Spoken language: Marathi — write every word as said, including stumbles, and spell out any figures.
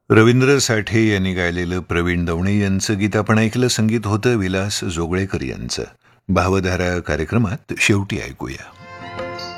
रवींद्र साठे यांनी गायलेलं प्रवीण दवणे यांचं गीत आपण ऐकलं. संगीत होतं विलास जोगळेकर यांचं. भावधारा कार्यक्रमात शेवटी ऐकूया.